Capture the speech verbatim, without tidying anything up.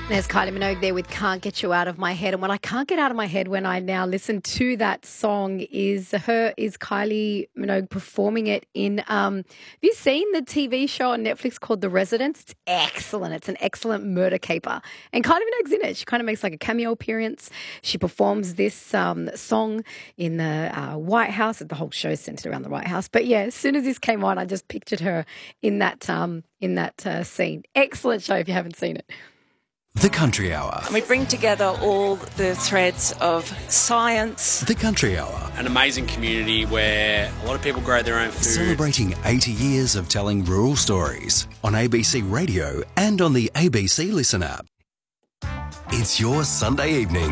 There's Kylie Minogue there with Can't Get You Out of My Head. And what I can't get out of my head when I now listen to that song is her, is Kylie Minogue performing it in, um, have you seen the T V show on Netflix called The Residence? It's excellent. It's an excellent murder caper. And Kylie Minogue's in it. She kind of makes like a cameo appearance. She performs this um, song in the uh, White House. The whole show's centered around the White House. But yeah, as soon as this came on, I just pictured her in that, um, in that uh, scene. Excellent show if you haven't seen it. The Country Hour. We bring together all the threads of science. The Country Hour. An amazing community where a lot of people grow their own food. Celebrating eighty years of telling rural stories on A B C Radio and on the A B C Listen app. It's your Sunday evening